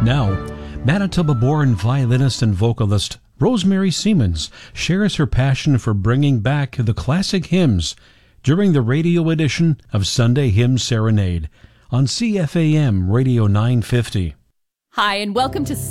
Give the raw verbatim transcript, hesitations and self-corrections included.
Now, Manitoba-born violinist and vocalist Rosemary Siemens shares her passion for bringing back the classic hymns during the radio edition of Sunday Hymn Serenade on C F A M Radio nine fifty. Hi, and welcome to